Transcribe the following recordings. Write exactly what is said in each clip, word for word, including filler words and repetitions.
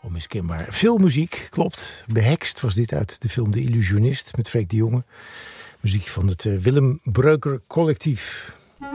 Onmiskenbaar. Veel muziek, klopt. Behekst was dit uit de film De Illusionist met Freek de Jonge. Muziek van het uh, Willem Breuker Collectief.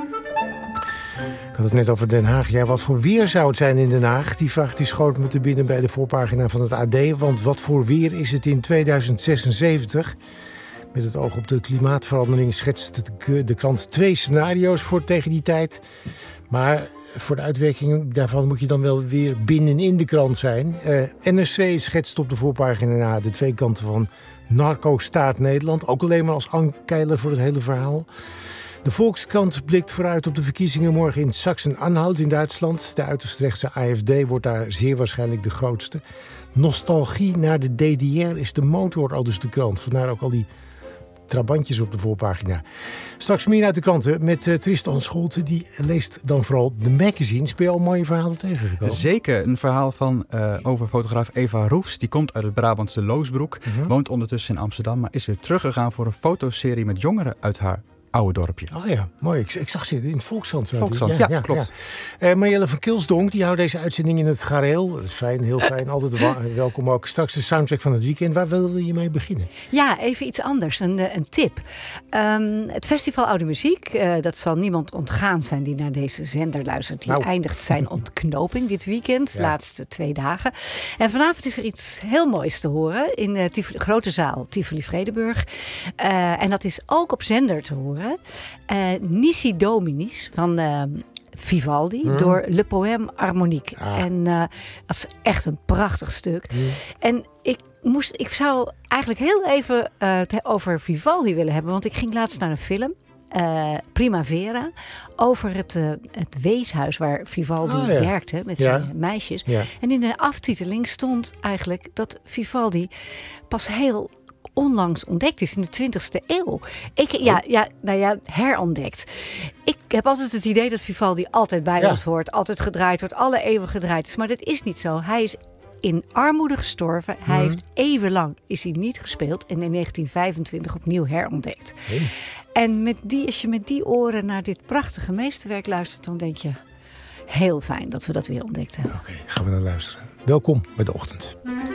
Ik had het net over Den Haag. Ja, wat voor weer zou het zijn in Den Haag? Die vraag die schoot me te binnen bij de voorpagina van het A D. Want wat voor weer is het in tweeduizend zesenzeventig? Met het oog op de klimaatverandering schetst de, de krant twee scenario's voor tegen die tijd. Maar voor de uitwerking daarvan moet je dan wel weer binnenin de krant zijn. Uh, N R C schetst op de voorpagina de twee kanten van narco-staat Nederland. Ook alleen maar als ankeiler voor het hele verhaal. De Volkskrant blikt vooruit op de verkiezingen morgen in Sachsen-Anhalt in Duitsland. De uiterst rechtse A F D wordt daar zeer waarschijnlijk de grootste. Nostalgie naar de D D R is de motor, al dus de krant. Vandaar ook al die trabantjes op de voorpagina. Straks meer uit de kranten met uh, Tristan Scholte. Die leest dan vooral de magazines. Ben je al mooie verhalen tegengekomen? Zeker. Een verhaal van uh, over fotograaf Eva Roefs. Die komt uit het Brabantse Loosbroek. Uh-huh. Woont ondertussen in Amsterdam. Maar is weer teruggegaan voor een fotoserie met jongeren uit haar oude dorpje. Oh ja, mooi. Ik, ik zag ze in het Volkskrant. Volkskrant, ja, ja, ja, klopt. Ja. Uh, Marjelle van Kilsdonk, die houdt deze uitzending in het gareel. Dat is fijn, heel fijn. Altijd wa- welkom ook. Straks de soundtrack van het weekend. Waar wil je mee beginnen? Ja, even iets anders. Een, een tip. Um, het Festival Oude Muziek. Uh, dat zal niemand ontgaan zijn die naar deze zender luistert. Die nou. eindigt zijn ontknoping dit weekend. Ja. Laatste twee dagen. En vanavond is er iets heel moois te horen. In de Tivoli, grote zaal Tivoli Vredenburg. Uh, en dat is ook op zender te horen. Uh, Nisi Dominis van uh, Vivaldi mm. door Le Poème Harmonique. Ah. En uh, dat is echt een prachtig stuk. Mm. En ik, moest, ik zou eigenlijk heel even uh, het over Vivaldi willen hebben. Want ik ging laatst naar een film. Uh, Primavera, over het, uh, het weeshuis waar Vivaldi oh, ja. werkte met ja. zijn meisjes. Ja. En in de aftiteling stond eigenlijk dat Vivaldi pas heel onlangs ontdekt is in de twintigste eeuw. Ik, ja, ja, nou ja, herontdekt. Ik heb altijd het idee dat Vivaldi altijd bij ja. ons hoort, altijd gedraaid wordt, alle eeuwen gedraaid is. Maar dat is niet zo. Hij is in armoede gestorven. Hij mm. heeft eeuwenlang is hij niet gespeeld en in negentien vijfentwintig opnieuw herontdekt. Hey. En met die, als je met die oren naar dit prachtige meesterwerk luistert, dan denk je heel fijn dat we dat weer ontdekt hebben. Oké, okay, gaan we naar luisteren. Welkom bij De Ochtend.